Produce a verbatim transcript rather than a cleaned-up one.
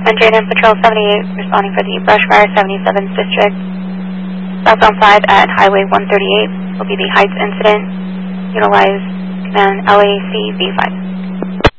Entering in Patrol seventy-eight, responding for the Brushfire seventy-seventh District. Southbound five at Highway one thirty-eight will be the Heights incident. Utilize command L A C V five.